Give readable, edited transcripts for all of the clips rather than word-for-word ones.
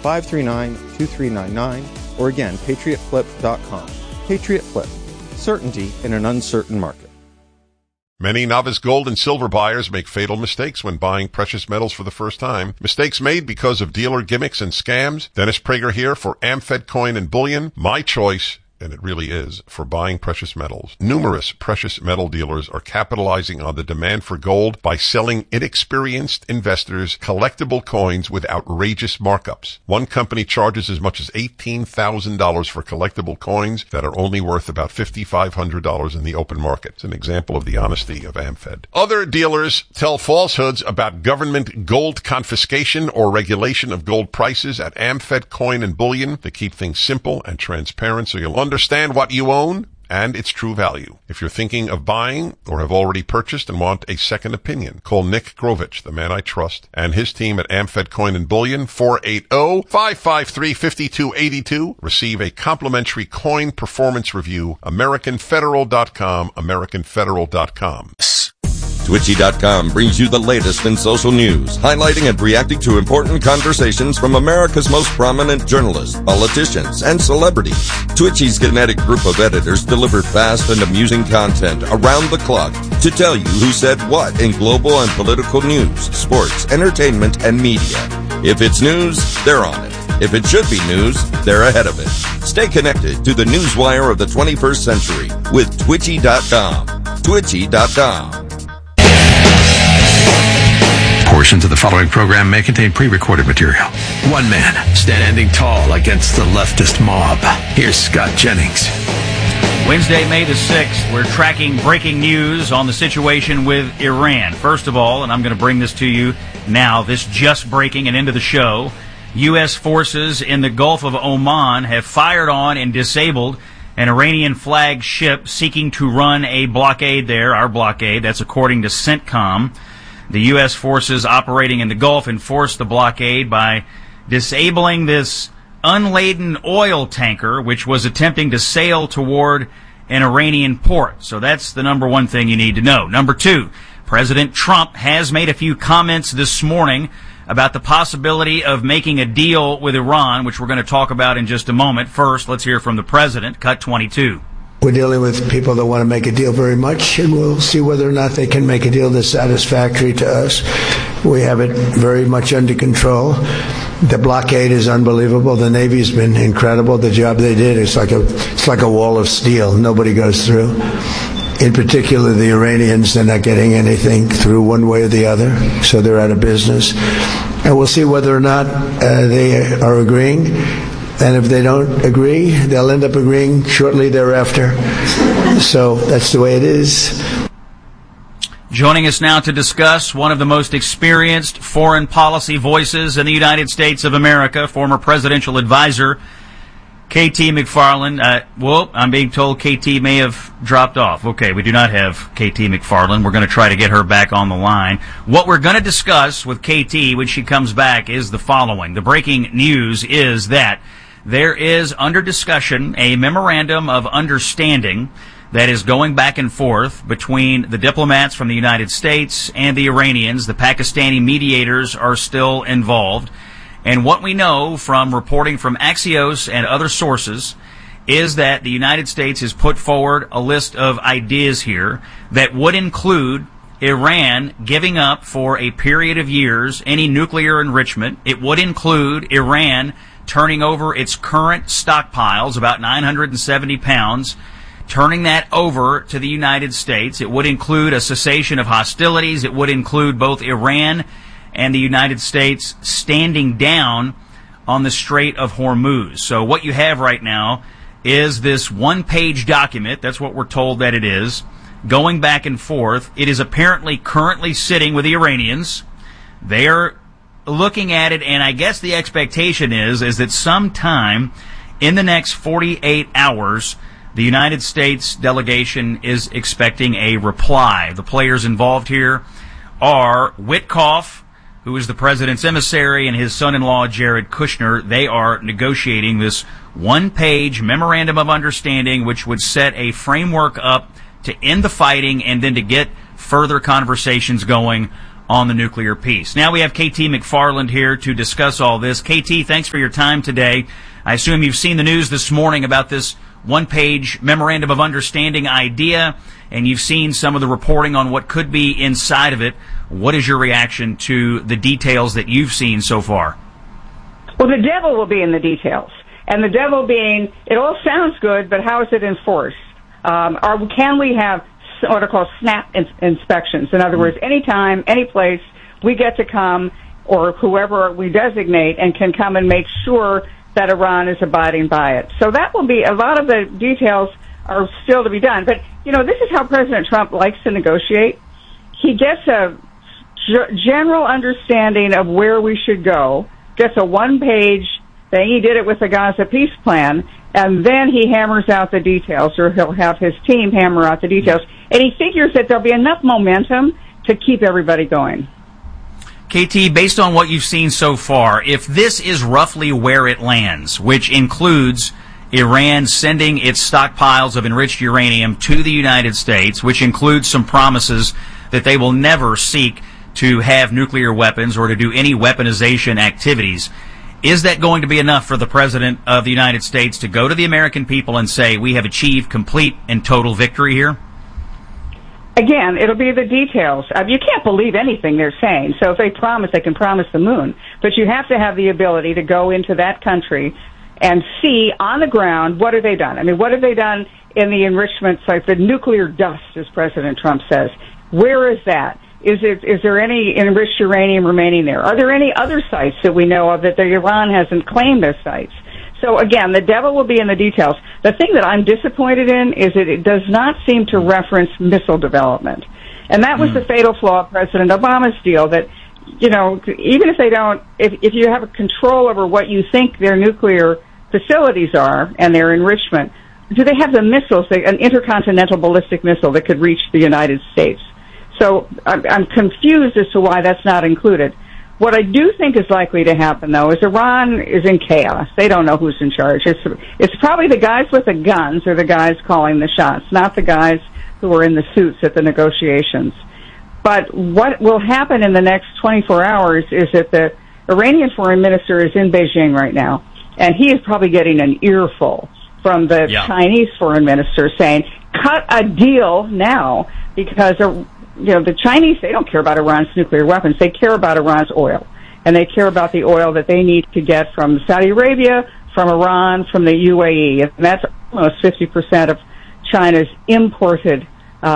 539-2399, or again, patriotflip.com. Patriot Flip. Certainty in an uncertain market. Many novice gold and silver buyers make fatal mistakes when buying precious metals for the first time. Mistakes made because of dealer gimmicks and scams. Dennis Prager here for AmFed Coin and Bullion. My choice, and it really is, for buying precious metals. Numerous precious metal dealers are capitalizing on the demand for gold by selling inexperienced investors collectible coins with outrageous markups. One company charges as much as $18,000 for collectible coins that are only worth about $5,500 in the open market. It's an example of the honesty of AmFed. Other dealers tell falsehoods about government gold confiscation or regulation of gold prices at AmFed Coin and Bullion to keep things simple and transparent so you'll understand what you own and its true value. If you're thinking of buying or have already purchased and want a second opinion, call Nick Grovich, the man I trust, and his team at AmFed Coin and Bullion, 480-553-5282. Receive a complimentary coin performance review, AmericanFederal.com, AmericanFederal.com. Twitchy.com brings you the latest in social news, highlighting and reacting to important conversations from America's most prominent journalists, politicians, and celebrities. Twitchy's kinetic group of editors deliver fast and amusing content around the clock to tell you who said what in global and political news, sports, entertainment, and media. If it's news, they're on it. If it should be news, they're ahead of it. Stay connected to the newswire of the 21st century with Twitchy.com. Twitchy.com. Portions of the following program may contain pre-recorded material. One man standing tall against the leftist mob. Here's Scott Jennings. Wednesday, May the 6th, we're tracking breaking news on the situation with Iran. First of all, and I'm going to bring this to you now, this just breaking and into the show, U.S. forces in the Gulf of Oman have fired on and disabled an Iranian flagged ship seeking to run a blockade there, our blockade. That's according to CENTCOM. The U.S. forces operating in the Gulf enforced the blockade by disabling this unladen oil tanker, which was attempting to sail toward an Iranian port. So that's the number one thing you need to know. Number two, President Trump has made a few comments this morning about the possibility of making a deal with Iran, which we're going to talk about in just a moment. First, let's hear from the president. Cut 22. We're dealing with people that want to make a deal very much, and we'll see whether or not they can make a deal that's satisfactory to us. We have it very much under control. The blockade is unbelievable. The Navy's been incredible. The job they did, it's like a wall of steel. Nobody goes through. In particular, the Iranians, they're not getting anything through one way or the other, so they're out of business. And we'll see whether or not they are agreeing. And if they don't agree, they'll end up agreeing shortly thereafter. So that's the way it is. Joining us now to discuss one of the most experienced foreign policy voices in the United States of America, former presidential advisor K.T. McFarland. I'm being told K.T. may have dropped off. Okay, we do not have K.T. McFarland. We're going to try to get her back on the line. What we're going to discuss with K.T. when she comes back is the following. The breaking news is that there is under discussion a memorandum of understanding that is going back and forth between the diplomats from the United States and the Iranians. The Pakistani mediators are still involved. And what we know from reporting from Axios and other sources is that the United States has put forward a list of ideas here that would include Iran giving up for a period of years any nuclear enrichment. It would include Iran turning over its current stockpiles, about 970 pounds, turning that over to the United States. It would include a cessation of hostilities. It would include both Iran and the United States standing down on the Strait of Hormuz. So what you have right now is this one-page document, that's what we're told that it is, going back and forth. It is apparently currently sitting with the Iranians. They are looking at it, and I guess the expectation is that sometime in the next 48 hours, the United States delegation is expecting a reply. The players involved here are Witkoff, who is the president's emissary, and his son-in-law, Jared Kushner. They are negotiating this one-page memorandum of understanding, which would set a framework up to end the fighting and then to get further conversations going on the nuclear peace. Now we have KT McFarland here to discuss all this. KT, thanks for your time today. I assume you've seen the news this morning about this one-page memorandum of understanding idea, and you've seen some of the reporting on what could be inside of it. What is your reaction to the details that you've seen so far? Well, the devil will be in the details. And the devil being, it all sounds good, but how is it enforced? Can we have what are called snap inspections? In other words, anytime, any place, we get to come, or whoever we designate, and can come and make sure that Iran is abiding by it. So that will be, a lot of the details are still to be done. But, this is how President Trump likes to negotiate. He gets a general understanding of where we should go, gets a one-page thing. He did it with the Gaza peace plan, and then he hammers out the details, or he'll have his team hammer out the details. And he figures that there'll be enough momentum to keep everybody going. KT, based on what you've seen so far, if this is roughly where it lands, which includes Iran sending its stockpiles of enriched uranium to the United States, which includes some promises that they will never seek to have nuclear weapons or to do any weaponization activities, is that going to be enough for the President of the United States to go to the American people and say, we have achieved complete and total victory here? Again, it'll be the details. You can't believe anything they're saying. So if they promise, they can promise the moon. But you have to have the ability to go into that country and see on the ground, what have they done? I mean, what have they done in the enrichment sites, the nuclear dust, as President Trump says? Where is that? Is there any enriched uranium remaining there? Are there any other sites that we know of that Iran hasn't claimed as sites? So again, the devil will be in the details. The thing that I'm disappointed in is that it does not seem to reference missile development. And that was the fatal flaw of President Obama's deal, that, even if they don't, if you have a control over what you think their nuclear facilities are and their enrichment, do they have the missiles, an intercontinental ballistic missile that could reach the United States? So I'm confused as to why that's not included. What I do think is likely to happen, though, is Iran is in chaos. They don't know who's in charge. It's probably the guys with the guns or the guys calling the shots, not the guys who are in the suits at the negotiations. But what will happen in the next 24 hours is that the Iranian foreign minister is in Beijing right now, and he is probably getting an earful from the Chinese foreign minister saying, cut a deal now, because the Chinese, they don't care about Iran's nuclear weapons. They care about Iran's oil. And they care about the oil that they need to get from Saudi Arabia, from Iran, from the UAE. And that's almost 50% of China's imported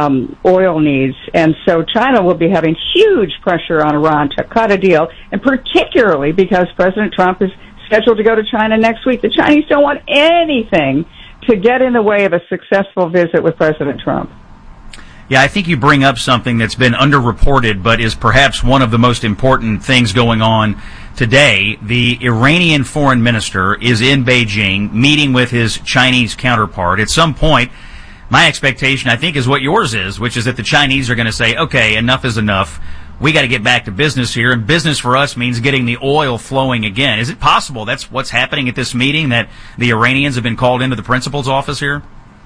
oil needs. And so China will be having huge pressure on Iran to cut a deal, and particularly because President Trump is scheduled to go to China next week. The Chinese don't want anything to get in the way of a successful visit with President Trump. Yeah, I think you bring up something that's been underreported, but is perhaps one of the most important things going on today. The Iranian foreign minister is in Beijing meeting with his Chinese counterpart. At some point, my expectation, I think, is what yours is, which is that the Chinese are going to say, okay, enough is enough. We got to get back to business here, and business for us means getting the oil flowing again. Is it possible that's what's happening at this meeting, that the Iranians have been called into the principal's office here?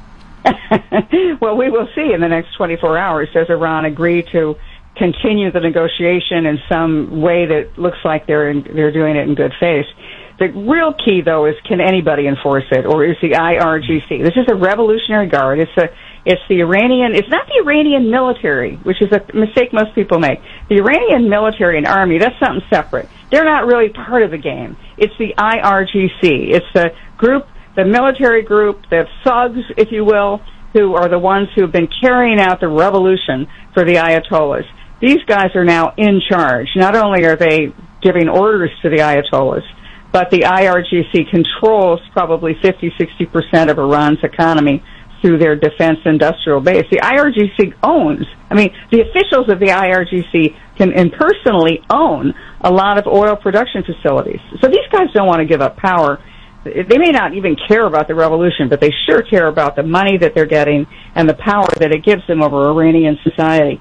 Well, we will see in the next 24 hours. Does Iran agree to continue the negotiation in some way that looks like they're doing it in good faith? The real key, though, is can anybody enforce it, or is the IRGC? This is a Revolutionary Guard. It's the Iranian. It's not the Iranian military, which is a mistake most people make. The Iranian military and army, that's something separate. They're not really part of the game. It's the IRGC. It's the group, the military group, the thugs, if you will, who are the ones who have been carrying out the revolution for the Ayatollahs. These guys are now in charge. Not only are they giving orders to the Ayatollahs, but the IRGC controls probably 50-60% of Iran's economy through their defense industrial base. The IRGC owns, the officials of the IRGC can personally own a lot of oil production facilities. So these guys don't want to give up power. They may not even care about the revolution, but they sure care about the money that they're getting and the power that it gives them over Iranian society.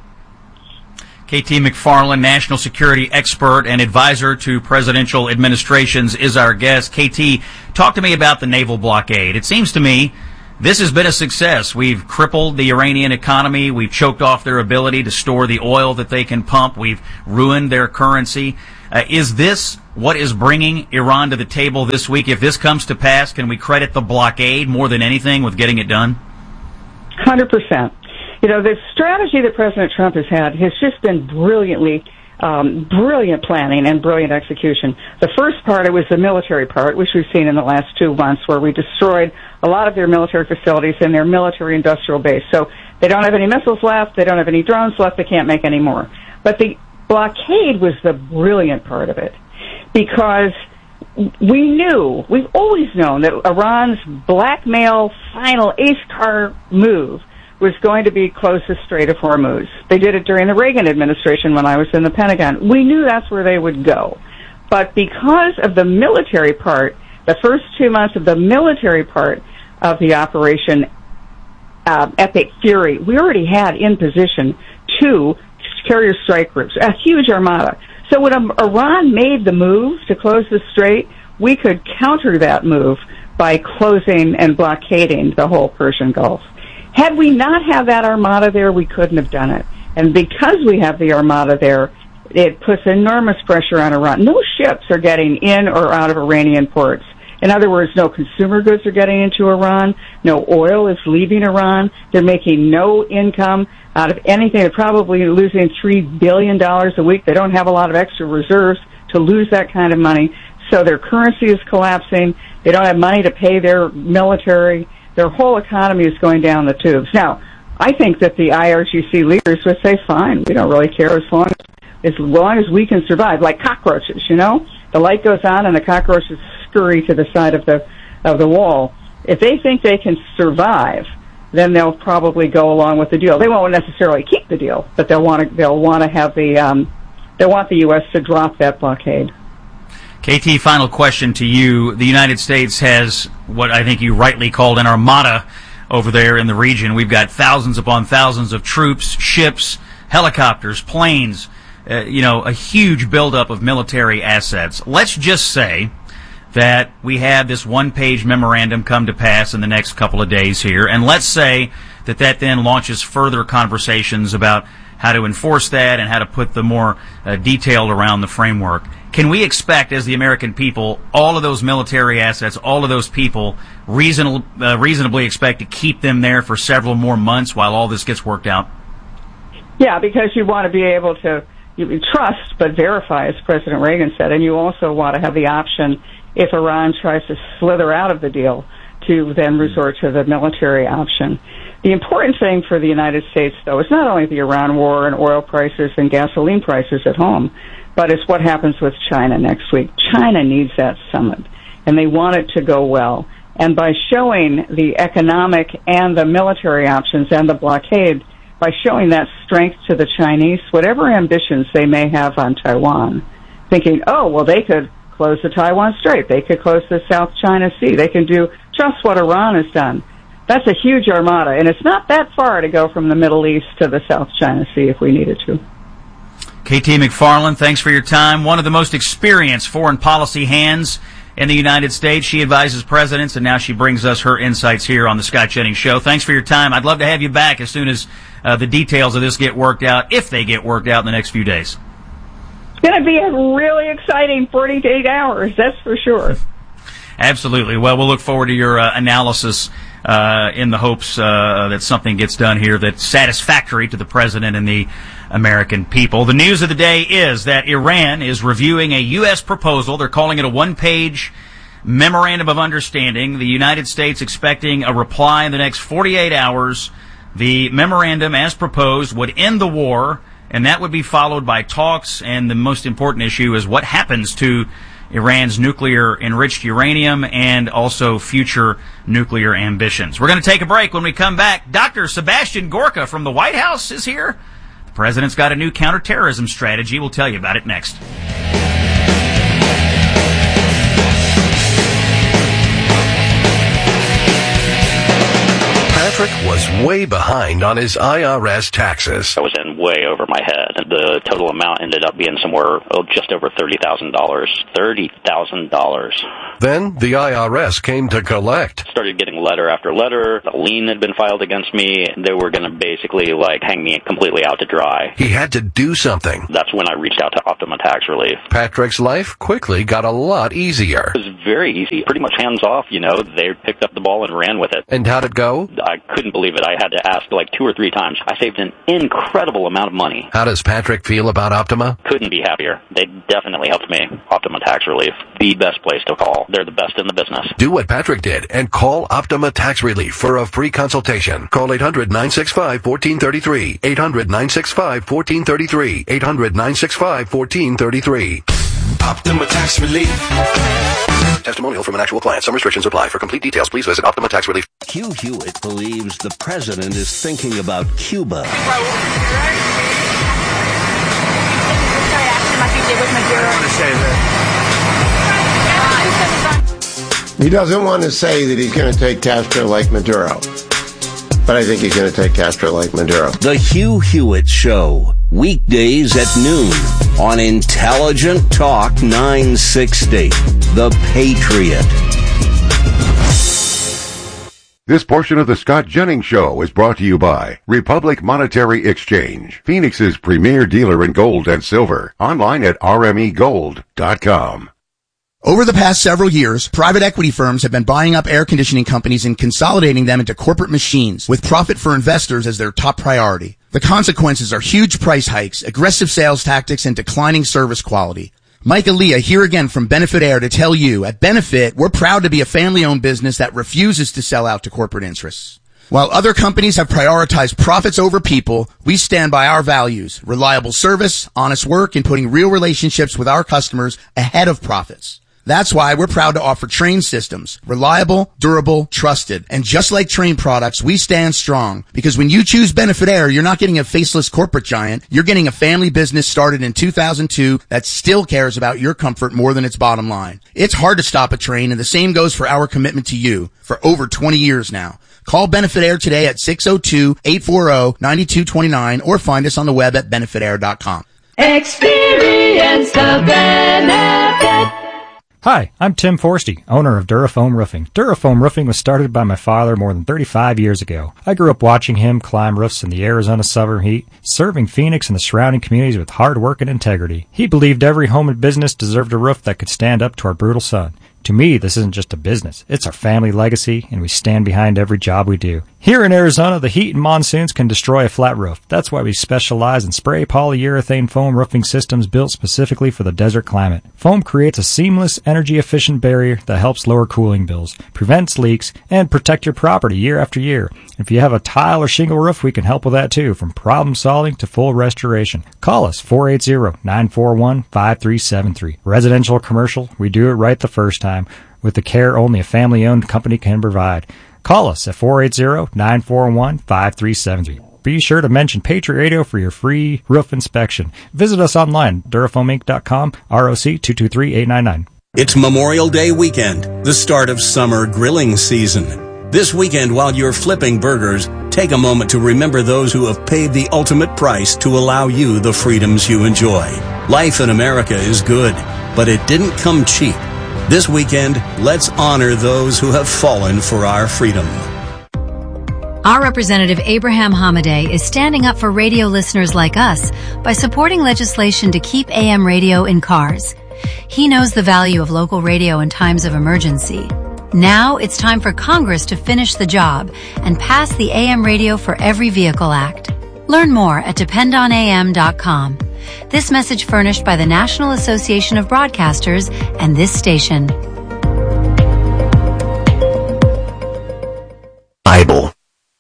KT McFarland, national security expert and advisor to presidential administrations, is our guest. KT, talk to me about the naval blockade. It seems to me This has been a success. We've crippled the Iranian economy. We've choked off their ability to store the oil that they can pump. We've ruined their currency. Is this what is bringing Iran to the table this week? If this comes to pass, can we credit the blockade more than anything with getting it done? 100%. You know, the strategy that President Trump has had has just been brilliant planning and brilliant execution. The first part, it was the military part, which we've seen in the last 2 months, where we destroyed a lot of their military facilities and their military industrial base. So they don't have any missiles left, they don't have any drones left, they can't make any more. But the blockade was the brilliant part of it, because we've always known that Iran's blackmail final ace card move was going to be close the Strait of Hormuz. They did it during the Reagan administration when I was in the Pentagon. We knew that's where they would go. But because of the military part, the first 2 months of the military part of the operation, Epic Fury, we already had in position 2 carrier strike groups, a huge armada. So when Iran made the move to close the strait, we could counter that move by closing and blockading the whole Persian Gulf. Had we not had that armada there, we couldn't have done it. And because we have the armada there, it puts enormous pressure on Iran. No ships are getting in or out of Iranian ports. In other words, no consumer goods are getting into Iran. No oil is leaving Iran. They're making no income out of anything. They're probably losing $3 billion a week. They don't have a lot of extra reserves to lose that kind of money. So their currency is collapsing. They don't have money to pay their military. Their whole economy is going down the tubes. Now, I think that the IRGC leaders would say, fine, we don't really care as long as we can survive, like cockroaches, you know? The light goes on and the cockroaches scurry to the side of the wall. If they think they can survive, then they'll probably go along with the deal. They won't necessarily keep the deal, but they'll want to have they'll want the U.S. to drop that blockade. KT, final question to you. The United States has what I think you rightly called an armada over there in the region. We've got thousands upon thousands of troops, ships, helicopters, planes, a huge buildup of military assets. Let's just say that we have this one-page memorandum come to pass in the next couple of days here, and let's say that then launches further conversations about how to enforce that and how to put the more detailed around the framework. Can we expect, as the American people, all of those military assets, all of those people, reasonably expect to keep them there for several more months while all this gets worked out? Yeah, because you want to be able to trust but verify, as President Reagan said, and you also want to have the option, if Iran tries to slither out of the deal, to then resort to the military option. The important thing for the United States, though, is not only the Iran war and oil prices and gasoline prices at home, but it's what happens with China next week. China needs that summit, and they want it to go well. And by showing the economic and the military options and the blockade, by showing that strength to the Chinese, whatever ambitions they may have on Taiwan, thinking, oh, well, they could close the Taiwan Strait, they could close the South China Sea, they can do just what Iran has done. That's a huge armada, and it's not that far to go from the Middle East to the South China Sea if we needed to. KT McFarland, thanks for your time. One of the most experienced foreign policy hands in the United States. She advises presidents, and now she brings us her insights here on the Scott Jennings Show. Thanks for your time. I'd love to have you back as soon as the details of this get worked out, if they get worked out in the next few days. It's going to be a really exciting 48 hours, that's for sure. Absolutely. Well, we'll look forward to your analysis in the hopes that something gets done here that's satisfactory to the president and the American people. The news of the day is that Iran is reviewing a U.S. proposal. They're calling it a one-page memorandum of understanding. The United States expecting a reply in the next 48 hours. The memorandum, as proposed, would end the war, and that would be followed by talks, and the most important issue is what happens to Iran's nuclear-enriched uranium and also future nuclear ambitions. We're going to take a break. When we come back, Dr. Sebastian Gorka from the White House is here. The president's got a new counterterrorism strategy. We'll tell you about it next. Patrick was was way behind on his IRS taxes. I was in way over my head. The total amount ended up being somewhere just over $30,000. $30,000. Then the IRS came to collect. Started getting letter after letter. A lien had been filed against me. They were going to basically hang me completely out to dry. He had to do something. That's when I reached out to Optima Tax Relief. Patrick's life quickly got a lot easier. It was very easy. Pretty much hands off, They picked up the ball and ran with it. And how'd it go? I couldn't believe it. I had to ask 2 or 3 times. I saved an incredible amount of money. How does Patrick feel about Optima? Couldn't be happier. They definitely helped me. Optima Tax Relief, the best place to call. They're the best in the business. Do what Patrick did and call Optima Tax Relief for a free consultation. Call 800-965-1433. 800-965-1433. 800-965-1433. Optima Tax Relief. Testimonial from an actual client. Some restrictions apply. For complete details, please visit Optima Tax Relief. Hugh Hewitt believes the president is thinking about Cuba. He doesn't want to say that he's going to take Castro like Maduro. But I think he's going to take Castro like Maduro. The Hugh Hewitt Show. Weekdays at noon on Intelligent Talk 960. The Patriot. This portion of the Scott Jennings Show is brought to you by Republic Monetary Exchange, Phoenix's premier dealer in gold and silver. Online at rmegold.com. Over the past several years, private equity firms have been buying up air conditioning companies and consolidating them into corporate machines, with profit for investors as their top priority. The consequences are huge price hikes, aggressive sales tactics, and declining service quality. Mike Aaliyah here again from Benefit Air to tell you, at Benefit, we're proud to be a family-owned business that refuses to sell out to corporate interests. While other companies have prioritized profits over people, we stand by our values, reliable service, honest work, and putting real relationships with our customers ahead of profits. That's why we're proud to offer Trane systems. Reliable, durable, trusted. And just like Trane products, we stand strong. Because when you choose Benefit Air, you're not getting a faceless corporate giant. You're getting a family business started in 2002 that still cares about your comfort more than its bottom line. It's hard to stop a Trane, and the same goes for our commitment to you for over 20 years now. Call Benefit Air today at 602-840-9229 or find us on the web at benefitair.com. Experience the benefit. Hi, I'm Tim Forsty, owner of Durafoam Roofing. Durafoam Roofing was started by my father more than 35 years ago. I grew up watching him climb roofs in the Arizona summer heat, serving Phoenix and the surrounding communities with hard work and integrity. He believed every home and business deserved a roof that could stand up to our brutal sun. To me, this isn't just a business. It's our family legacy, and we stand behind every job we do. Here in Arizona, the heat and monsoons can destroy a flat roof. That's why we specialize in spray polyurethane foam roofing systems built specifically for the desert climate. Foam creates a seamless, energy-efficient barrier that helps lower cooling bills, prevents leaks, and protect your property year after year. If you have a tile or shingle roof, we can help with that too, from problem solving to full restoration. Call us, 480-941-5373. Residential or commercial, we do it right the first time, with the care only a family-owned company can provide. Call us at 480-941-5373. Be sure to mention Patriot Radio for your free roof inspection. Visit us online, DurafoamInc.com, ROC 223899. It's Memorial Day weekend, the start of summer grilling season. This weekend, while you're flipping burgers, take a moment to remember those who have paid the ultimate price to allow you the freedoms you enjoy. Life in America is good, but it didn't come cheap. This weekend, let's honor those who have fallen for our freedom. Our Representative Abraham Hamadeh is standing up for radio listeners like us by supporting legislation to keep AM radio in cars. He knows the value of local radio in times of emergency. Now it's time for Congress to finish the job and pass the AM Radio for Every Vehicle Act. Learn more at dependonam.com. This message furnished by the National Association of Broadcasters and this station. Bible.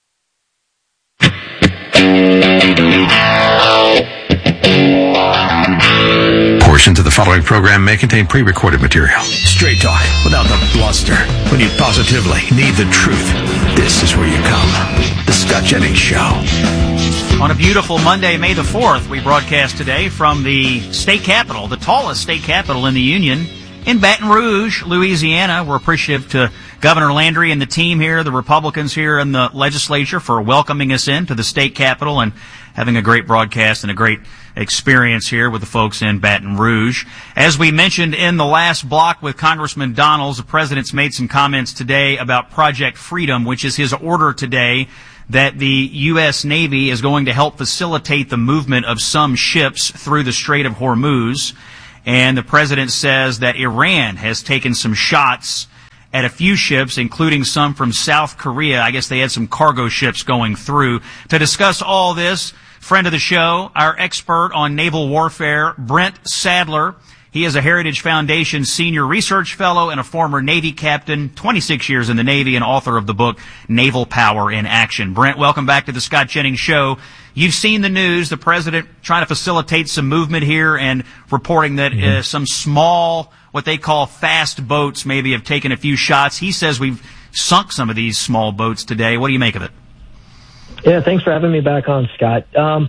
Portions of the following program may contain pre-recorded material. Straight talk without the bluster. When you positively need the truth, this is where you come. The Scott Jennings Show. On a beautiful Monday, May the 4th, we broadcast today from the state capitol, the tallest state capitol in the Union, in Baton Rouge, Louisiana. We're appreciative to Governor Landry and the team here, the Republicans here in the legislature, for welcoming us into the state capitol and having a great broadcast and a great experience here with the folks in Baton Rouge. As we mentioned in the last block with Congressman Donalds, the president's made some comments today about Project Freedom, which is his order today that the U.S. Navy is going to help facilitate the movement of some ships through the Strait of Hormuz. And the president says that Iran has taken some shots at a few ships, including some from South Korea. I guess they had some cargo ships going through. To discuss all this, friend of the show, our expert on naval warfare, Brent Sadler. He is a Heritage Foundation Senior Research Fellow and a former Navy captain, 26 years in the Navy, and author of the book Naval Power in Action. Brent, welcome back to the Scott Jennings Show. You've seen the news, the president trying to facilitate some movement here and reporting that some small, what they call fast boats, maybe have taken a few shots. He says we've sunk some of these small boats today. What do you make of it? Yeah, thanks for having me back on, Scott.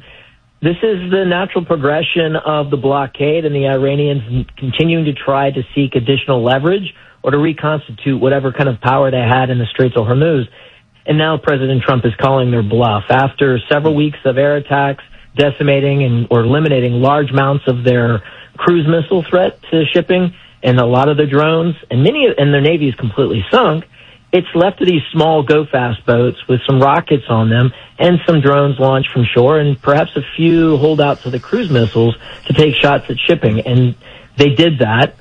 This is the natural progression of the blockade and the Iranians continuing to try to seek additional leverage or to reconstitute whatever kind of power they had in the Straits of Hormuz. And now President Trump is calling their bluff. After several weeks of air attacks, decimating or eliminating large amounts of their cruise missile threat to shipping and a lot of their drones, and their Navy is completely sunk, it's left to these small go-fast boats with some rockets on them and some drones launched from shore and perhaps a few holdouts of the cruise missiles to take shots at shipping. And they did that,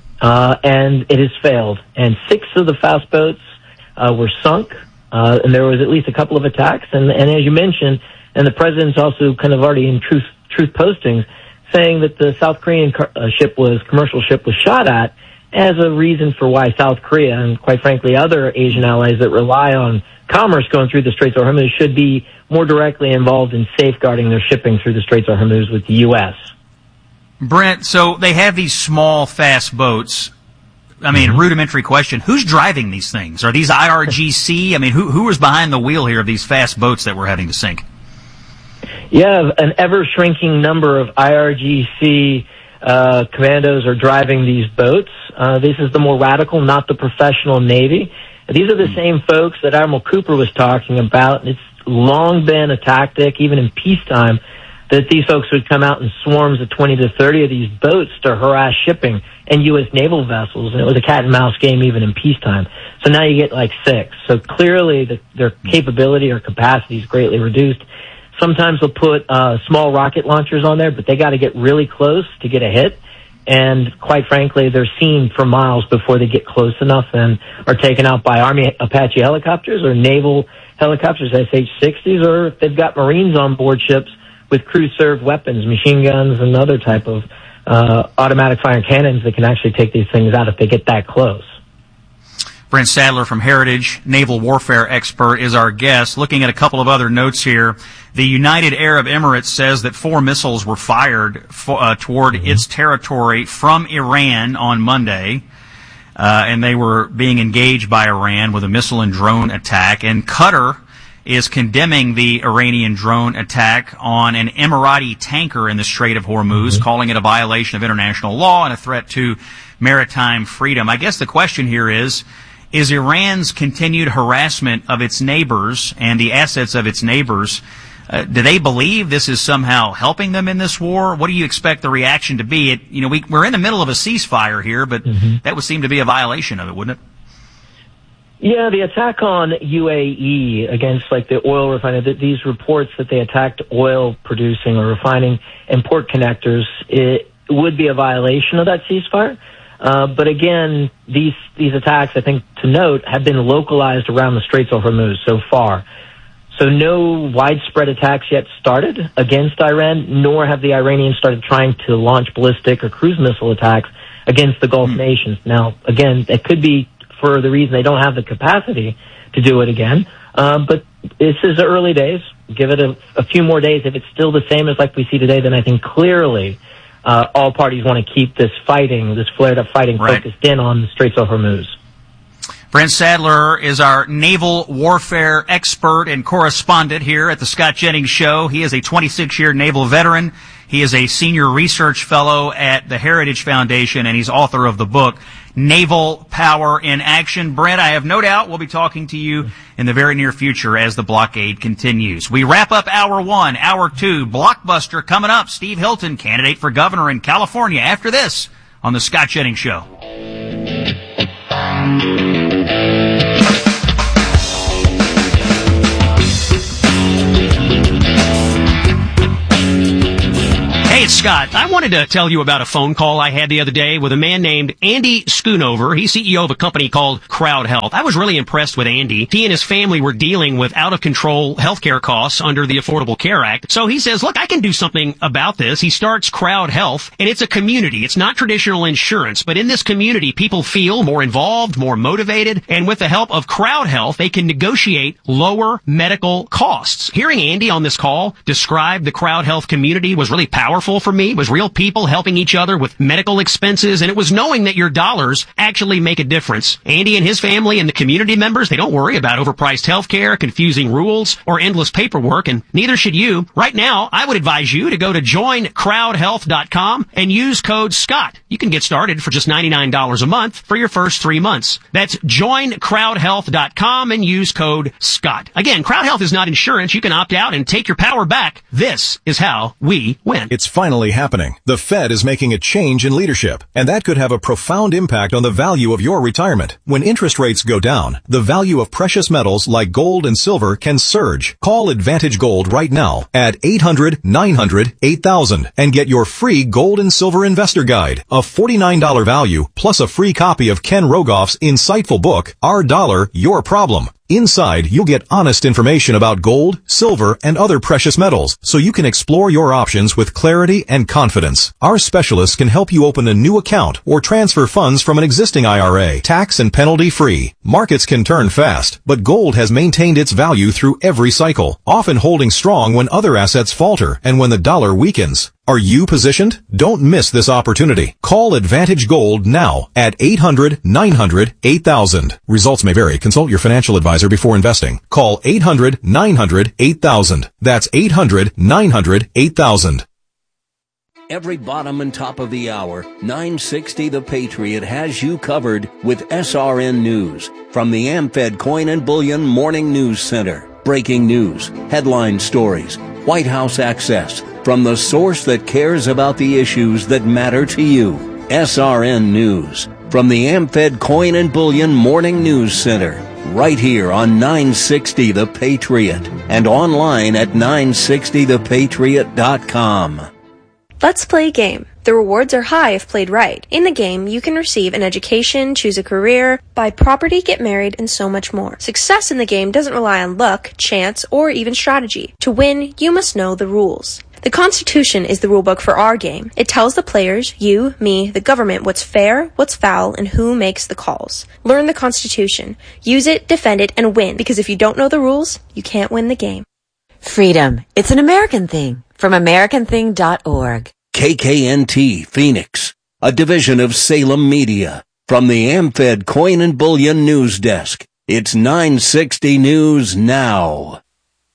and it has failed. And 6 of the fast boats were sunk, and there was at least a couple of attacks. And as you mentioned, and the president's also kind of already in truth postings saying that the South Korean commercial ship was shot at as a reason for why South Korea and, quite frankly, other Asian allies that rely on commerce going through the Straits of Hormuz should be more directly involved in safeguarding their shipping through the Straits of Hormuz with the U.S. Brent, so they have these small, fast boats. I mean, rudimentary question, who's driving these things? Are these IRGC? I mean, who is behind the wheel here of these fast boats that we're having to sink? Yeah, an ever-shrinking number of IRGC commandos are driving these boats. This is the more radical, not the professional Navy. These are the same folks that Admiral Cooper was talking about. It's long been a tactic, even in peacetime, that these folks would come out in swarms of 20 to 30 of these boats to harass shipping and U.S. naval vessels, and it was a cat-and-mouse game even in peacetime. So now you get like 6. So clearly their capability or capacity is greatly reduced. Sometimes they'll put small rocket launchers on there, but they got to get really close to get a hit. And quite frankly, they're seen for miles before they get close enough and are taken out by Army Apache helicopters or naval helicopters, SH-60s, or if they've got Marines on board ships with crew-served weapons, machine guns, and other type of automatic firing cannons that can actually take these things out if they get that close. Brent Sadler from Heritage, naval warfare expert, is our guest. Looking at a couple of other notes here, the United Arab Emirates says that 4 missiles were fired toward its territory from Iran on Monday, and they were being engaged by Iran with a missile and drone attack. And Qatar is condemning the Iranian drone attack on an Emirati tanker in the Strait of Hormuz, calling it a violation of international law and a threat to maritime freedom. I guess the question here is Iran's continued harassment of its neighbors and the assets of its neighbors, do they believe this is somehow helping them in this war? What do you expect the reaction to be? We're in the middle of a ceasefire here, but that would seem to be a violation of it, wouldn't it? Yeah, the attack on UAE against the oil refinery, these reports that they attacked oil producing or refining and port connectors, it would be a violation of that ceasefire. But again, these attacks, I think to note, have been localized around the Straits of Hormuz so far. So no widespread attacks yet started against Iran, nor have the Iranians started trying to launch ballistic or cruise missile attacks against the Gulf nations. Now, again, it could be for the reason they don't have the capacity to do it again. But this is the early days. Give it a few more days. If it's still the same as like we see today, then I think clearly all parties want to keep this flared-up fighting focused in on the Straits of Hormuz. Brent Sadler is our naval warfare expert and correspondent here at the Scott Jennings Show. He is a 26-year naval veteran. He is a senior research fellow at the Heritage Foundation, and he's author of the book, Naval Power in Action. Brent, I have no doubt we'll be talking to you in the very near future as the blockade continues. We wrap up Hour 1. Hour 2, Blockbuster coming up. Steve Hilton, candidate for governor in California, after this on the Scott Jennings Show. Hey, it's Scott. I wanted to tell you about a phone call I had the other day with a man named Andy Schoonover. He's CEO of a company called Crowd Health. I was really impressed with Andy. He and his family were dealing with out-of-control healthcare costs under the Affordable Care Act. So he says, look, I can do something about this. He starts Crowd Health, and it's a community. It's not traditional insurance, but in this community, people feel more involved, more motivated, and with the help of Crowd Health, they can negotiate lower medical costs. Hearing Andy on this call describe the Crowd Health community was really powerful for me. It was real people helping each other with medical expenses, and it was knowing that your dollars actually make a difference. Andy and his family and the community members, they don't worry about overpriced healthcare, confusing rules, or endless paperwork, and neither should you. Right now, I would advise you to go to joincrowdhealth.com and use code SCOTT. You can get started for just $99 a month for your first 3 months. That's joincrowdhealth.com and use code SCOTT. Again, Crowd Health is not insurance. You can opt out and take your power back. This is how we win. It's finally happening. The Fed is making a change in leadership, and that could have a profound impact on the value of your retirement. When interest rates go down, the value of precious metals like gold and silver can surge. Call Advantage Gold right now at 800-900-8000 and get your free gold and silver investor guide, a $49 value plus a free copy of Ken Rogoff's insightful book, Our Dollar, Your Problem. Inside, you'll get honest information about gold, silver, and other precious metals, so you can explore your options with clarity and confidence. Our specialists can help you open a new account or transfer funds from an existing IRA, tax and penalty free. Markets can turn fast, but gold has maintained its value through every cycle, often holding strong when other assets falter and when the dollar weakens. Are you positioned? Don't miss this opportunity. Call Advantage Gold now at 800-900-8000. Results may vary. Consult your financial advisor before investing. Call 800-900-8000. That's 800-900-8000. Every bottom and top of the hour, 960 The Patriot has you covered with SRN News from the AmFed Coin and Bullion Morning News Center. Breaking news, headline stories, White House access, from the source that cares about the issues that matter to you. SRN News from the AmFed Coin and Bullion Morning News Center. Right here on 960 The Patriot and online at 960thepatriot.com. Let's play a game. The rewards are high if played right. In the game, you can receive an education, choose a career, buy property, get married, and so much more. Success in the game doesn't rely on luck, chance, or even strategy. To win, you must know the rules. The Constitution is the rulebook for our game. It tells the players, you, me, the government, what's fair, what's foul, and who makes the calls. Learn the Constitution. Use it, defend it, and win, because if you don't know the rules, you can't win the game. Freedom. It's an American thing. From AmericanThing.org. KKNT Phoenix, a division of Salem Media. From the AmFed Coin and Bullion News Desk, it's 960 News Now.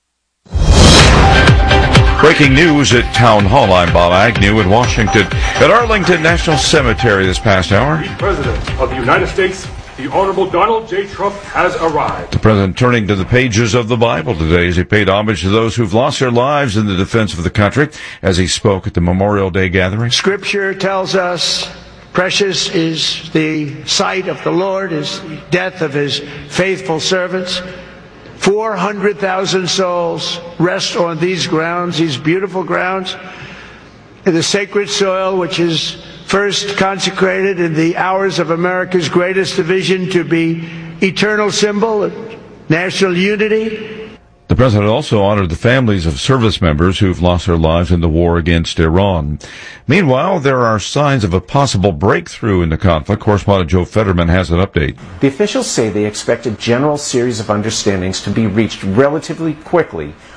Breaking news at Town Hall. I'm Bob Agnew in Washington. At Arlington National Cemetery this past hour, the President of the United States, the Honorable Donald J. Trump, has arrived. The President turning to the pages of the Bible today as he paid homage to those who've lost their lives in the defense of the country as he spoke at the Memorial Day gathering. Scripture tells us precious is the sight of the Lord, is the death of his faithful servants. 400,000 souls rest on these grounds, these beautiful grounds, in the sacred soil which is first consecrated in the hours of America's greatest division to be eternal symbol of national unity. The President also honored the families of service members who've lost their lives in the war against Iran. Meanwhile, there are signs of a possible breakthrough in the conflict. Correspondent Joe Fetterman has an update. The officials say they expect a general series of understandings to be reached relatively quickly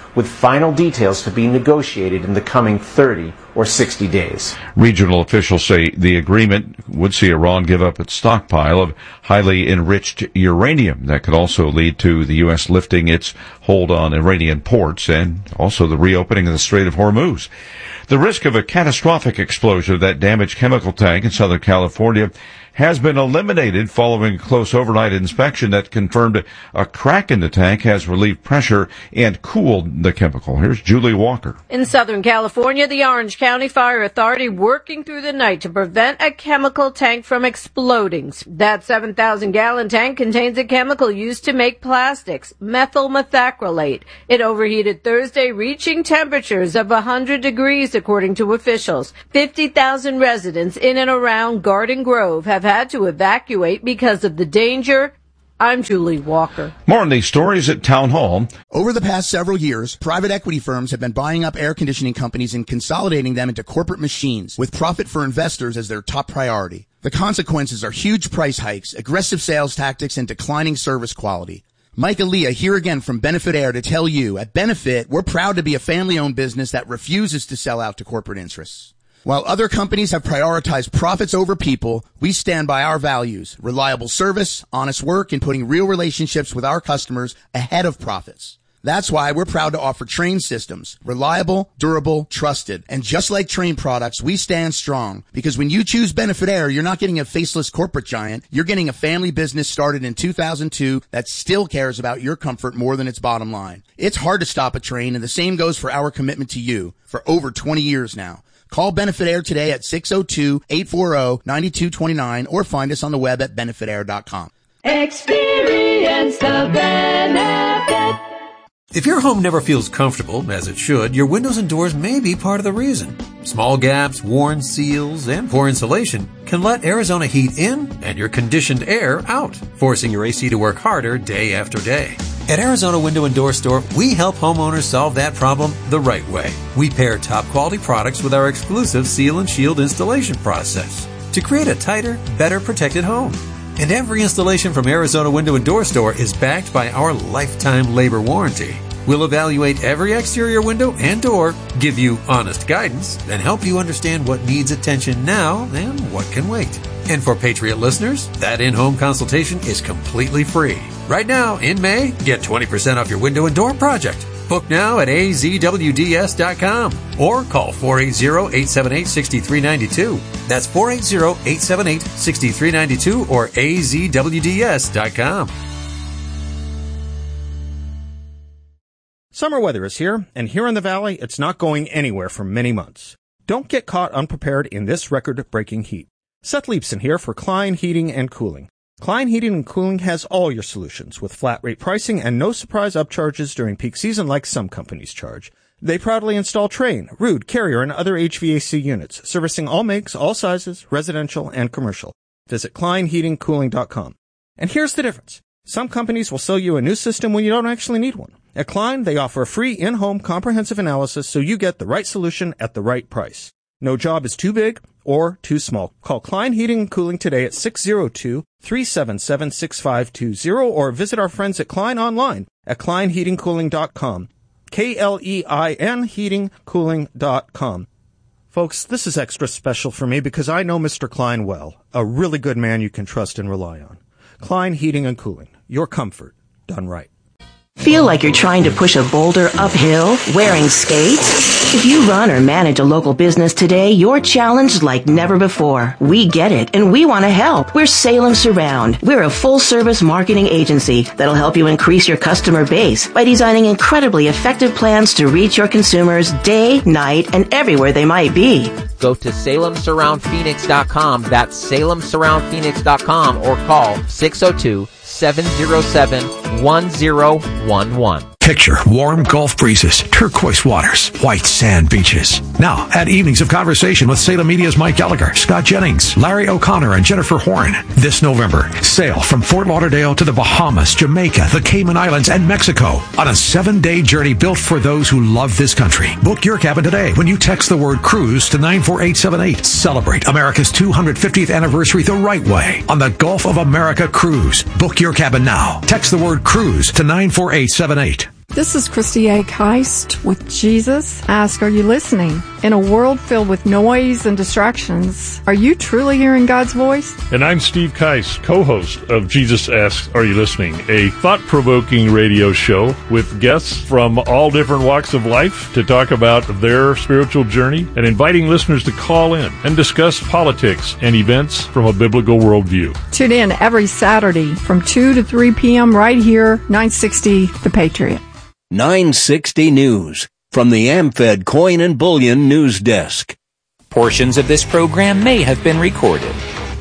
with final details to be negotiated in the coming 30 or 60 days. Regional officials say the agreement would see Iran give up its stockpile of highly enriched uranium. That could also lead to the U.S. lifting its hold on Iranian ports and also the reopening of the Strait of Hormuz. The risk of a catastrophic explosion of that damaged chemical tank in Southern California has been eliminated following a close overnight inspection that confirmed a crack in the tank has relieved pressure and cooled the chemical. Here's Julie Walker. In Southern California, the Orange County Fire Authority working through the night to prevent a chemical tank from exploding. That 7,000-gallon tank contains a chemical used to make plastics, methyl methacrylate. It overheated Thursday, reaching temperatures of 100 degrees, according to officials. 50,000 residents in and around Garden Grove have had to evacuate because of the danger. I'm Julie Walker. More on these stories at Town Hall. Over the past several years, private equity firms have been buying up air conditioning companies and consolidating them into corporate machines, with profit for investors as their top priority. The consequences are huge price hikes, aggressive sales tactics, and declining service quality. Mike Aaliyah here again from Benefit Air to tell you, at Benefit, we're proud to be a family-owned business that refuses to sell out to corporate interests. While other companies have prioritized profits over people, we stand by our values, reliable service, honest work, and putting real relationships with our customers ahead of profits. That's why we're proud to offer Trane systems, reliable, durable, trusted. And just like Trane products, we stand strong, because when you choose Benefit Air, you're not getting a faceless corporate giant. You're getting a family business started in 2002 that still cares about your comfort more than its bottom line. It's hard to stop a Trane, and the same goes for our commitment to you for over 20 years now. Call Benefit Air today at 602-840-9229 or find us on the web at benefitair.com. Experience the benefit. If your home never feels comfortable, as it should, your windows and doors may be part of the reason. Small gaps, worn seals, and poor insulation can let Arizona heat in and your conditioned air out, forcing your AC to work harder day after day. At Arizona Window and Door Store, we help homeowners solve that problem the right way. We pair top quality products with our exclusive Seal and Shield installation process to create a tighter, better protected home. And every installation from Arizona Window and Door Store is backed by our lifetime labor warranty. We'll evaluate every exterior window and door, give you honest guidance, and help you understand what needs attention now and what can wait. And for Patriot listeners, that in-home consultation is completely free. Right now, in May, get 20% off your window and door project. Book now at azwds.com or call 480-878-6392. That's 480-878-6392 or azwds.com. Summer weather is here, and here in the Valley, it's not going anywhere for many months. Don't get caught unprepared in this record-breaking heat. Seth Leibson here for Klein Heating and Cooling. Klein Heating and Cooling has all your solutions with flat rate pricing and no surprise upcharges during peak season like some companies charge. They proudly install Trane, Ruud, Carrier, and other HVAC units, servicing all makes, all sizes, residential and commercial. Visit KleinHeatingCooling.com. And here's the difference. Some companies will sell you a new system when you don't actually need one. At Klein, they offer a free in-home comprehensive analysis so you get the right solution at the right price. No job is too big or too small. Call Klein Heating and Cooling today at 602-377-6520 or visit our friends at Klein online at KleinHeatingCooling.com. KLEIN heatingcooling.com. Folks, this is extra special for me because I know Mr. Klein well, a really good man you can trust and rely on. Klein Heating and Cooling, your comfort done right. Feel like you're trying to push a boulder uphill wearing skates? If you run or manage a local business today, you're challenged like never before. We get it, and we want to help. We're Salem Surround. We're a full-service marketing agency that'll help you increase your customer base by designing incredibly effective plans to reach your consumers day, night, and everywhere they might be. Go to SalemSurroundPhoenix.com. That's SalemSurroundPhoenix.com or call 602-707-1011. Picture warm Gulf breezes, turquoise waters, white sand beaches. Now, add evenings of conversation with Salem Media's Mike Gallagher, Scott Jennings, Larry O'Connor, and Jennifer Horn. This November, sail from Fort Lauderdale to the Bahamas, Jamaica, the Cayman Islands, and Mexico on a 7-day journey built for those who love this country. Book your cabin today when you text the word cruise to 94878. Celebrate America's 250th anniversary the right way on the Gulf of America Cruise. Book your cabin now. Text the word cruise to 94878. This is Christy A. Keist with Jesus Ask, Are You Listening? In a world filled with noise and distractions, are you truly hearing God's voice? And I'm Steve Keist, co-host of Jesus Asks, Are You Listening? A thought-provoking radio show with guests from all different walks of life to talk about their spiritual journey and inviting listeners to call in and discuss politics and events from a biblical worldview. Tune in every Saturday from 2 to 3 p.m. right here, 960 The Patriot. 960 News from the AmFed Coin and Bullion News Desk. Portions of this program may have been recorded.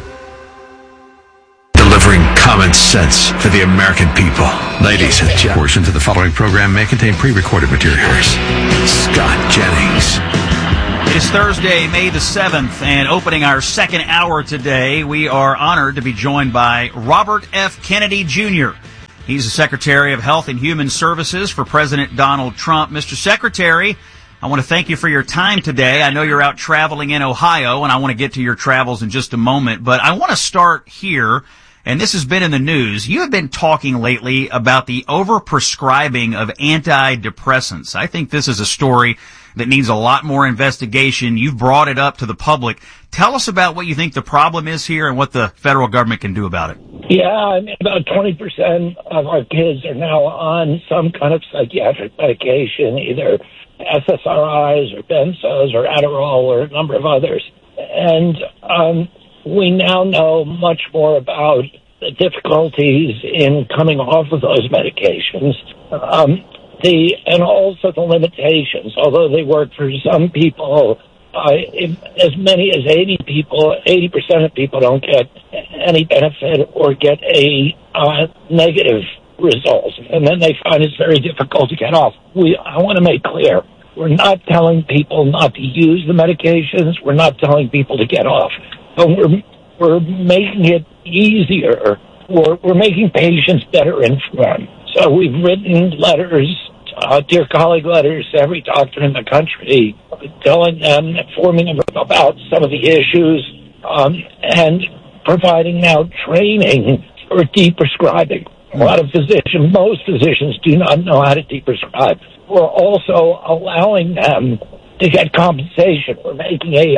Delivering common sense for the American people. Ladies and gentlemen, portions of the following program may contain pre-recorded materials. Scott Jennings. It is Thursday, May the 7th, and opening our second hour today, we are honored to be joined by Robert F. Kennedy, Jr. He's the Secretary of Health and Human Services for President Donald Trump. Mr. Secretary, I want to thank you for your time today. I know you're out traveling in Ohio, and I want to get to your travels in just a moment, but I want to start here, and this has been in the news. You have been talking lately about the overprescribing of antidepressants. I think this is a story that needs a lot more investigation. You've brought it up to the public. Tell us about what you think the problem is here and what the federal government can do about it. Yeah, I mean, about 20% of our kids are now on some kind of psychiatric medication, either SSRIs or benzos or Adderall or a number of others. And we now know much more about the difficulties in coming off of those medications. And also the limitations. Although they work for some people, as many as 80% of people don't get any benefit or get a negative result, and then they find it's very difficult to get off. I want to make clear, we're not telling people not to use the medications. We're not telling people to get off, but we're making it easier. We're making patients better informed. So we've written letters, dear colleague letters, to every doctor in the country, telling them, informing them about some of the issues, and providing now training for deprescribing. Most physicians do not know how to deprescribe. We're also allowing them to get compensation. We're making a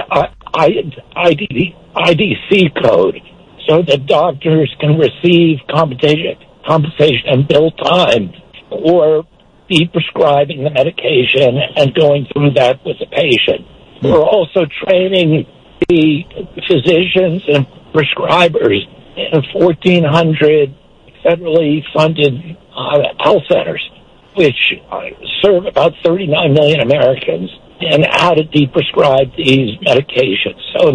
IDC code so that doctors can receive compensation and bill time for prescribing the medication and going through that with the patient. We're also training the physicians and prescribers in 1,400 federally funded health centers, which serve about 39 million Americans, and how to deprescribe these medications.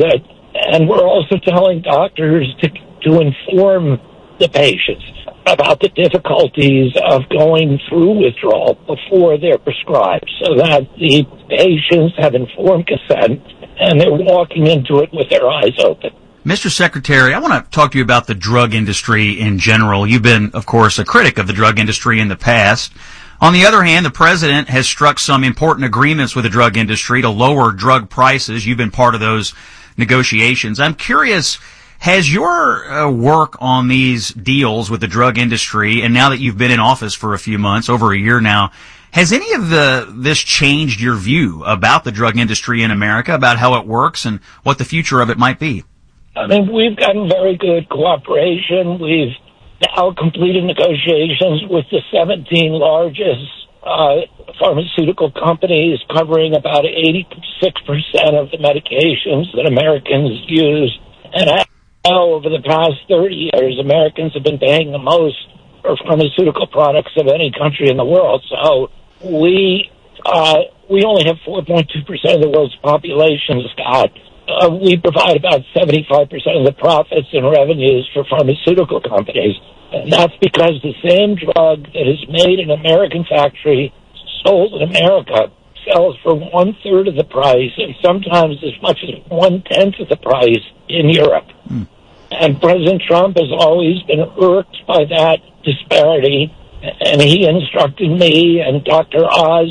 And we're also telling doctors to inform the patients about the difficulties of going through withdrawal before they're prescribed, so that the patients have informed consent and they're walking into it with their eyes open. Mr. Secretary, I want to talk to you about the drug industry in general. You've been, of course, a critic of the drug industry in the past. On the other hand, the president has struck some important agreements with the drug industry to lower drug prices. You've been part of those negotiations. I'm curious, has your work on these deals with the drug industry, and now that you've been in office for a few months, over a year now, has any of this changed your view about the drug industry in America, about how it works and what the future of it might be? I mean, we've gotten very good cooperation. We've now completed negotiations with the 17 largest pharmaceutical companies, covering about 86% of the medications that Americans use. And over the past 30 years, Americans have been paying the most for pharmaceutical products of any country in the world. So we only have 4.2% of the world's population, Scott. We provide about 75% of the profits and revenues for pharmaceutical companies. And that's because the same drug that is made in an American factory, sold in America, sells for 1/3 of the price, and sometimes as much as 1/10 of the price in Europe. And President Trump has always been irked by that disparity, and he instructed me and Dr. Oz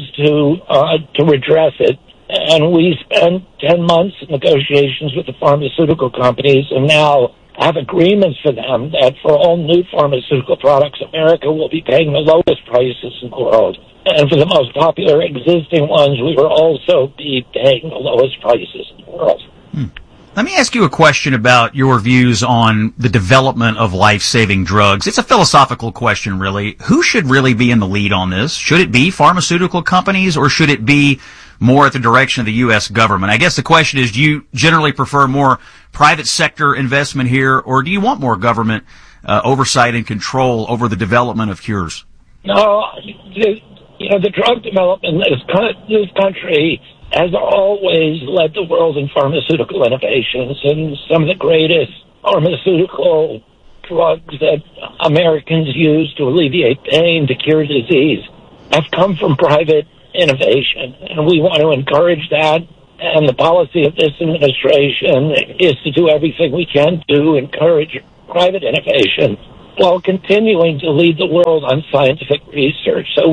to redress it. And we spent 10 months in negotiations with the pharmaceutical companies, and now have agreements for them that for all new pharmaceutical products, America will be paying the lowest prices in the world. And for the most popular existing ones, we will also be paying the lowest prices in the world. Let me ask you a question about your views on the development of life-saving drugs. It's a philosophical question, really. Who should really be in the lead on this? Should it be pharmaceutical companies, or should it be more at the direction of the U.S. government? I guess the question is, do you generally prefer more private sector investment here, or do you want more government oversight and control over the development of cures? No, the drug development in this country has always led the world in pharmaceutical innovations, and some of the greatest pharmaceutical drugs that Americans use to alleviate pain, to cure disease, have come from private innovation, and we want to encourage that. And the policy of this administration is to do everything we can to encourage private innovation while continuing to lead the world on scientific research. So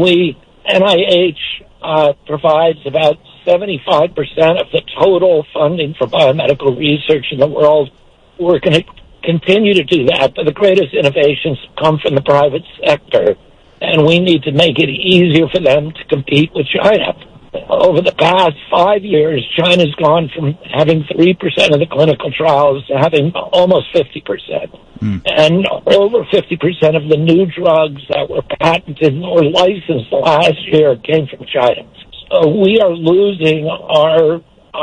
NIH provides about 75% of the total funding for biomedical research in the world. We're going to continue to do that, but the greatest innovations come from the private sector, and we need to make it easier for them to compete with China. Over the past 5 years, China's gone from having 3% of the clinical trials to having almost 50%. And over 50% of the new drugs that were patented or licensed last year came from China. So we are losing our